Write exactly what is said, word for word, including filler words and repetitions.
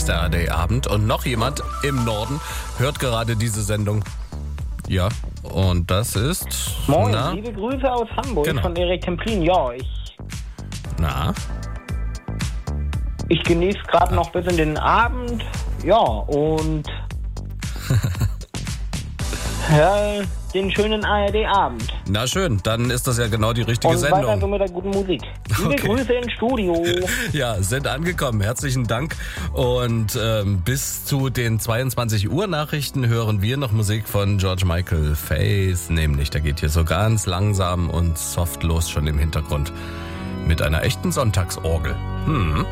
heißt der A R D-Abend. Und noch jemand im Norden hört gerade diese Sendung. Ja, und das ist... Moin, na? liebe Grüße aus Hamburg Genau. von Erik Templin. Ja, ich, Na? ich genieße gerade noch bis in den Abend. Ja, und ja, den schönen A R D-Abend. Na schön, dann ist das ja genau die richtige Und weiter so Sendung. mit der guten Musik. Liebe Okay. Grüße ins Studio. Ja, sind angekommen. Herzlichen Dank. Und ähm, bis zu den zweiundzwanzig Uhr Nachrichten hören wir noch Musik von George Michael Faith. Nämlich, da geht hier so ganz langsam und soft los schon im Hintergrund. Mit einer echten Sonntagsorgel. Hm.